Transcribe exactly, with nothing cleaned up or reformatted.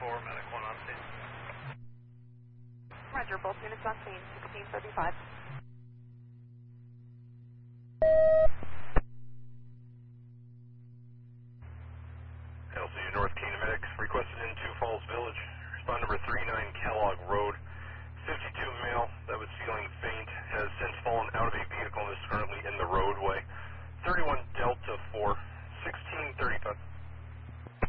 four, medic one on scene. Roger, both units on scene, sixteen thirty-five. L C U North Kinematics requested in Two Falls Village. Respond number three nine Kellogg Road. fifty-two male that was feeling faint has since fallen out of a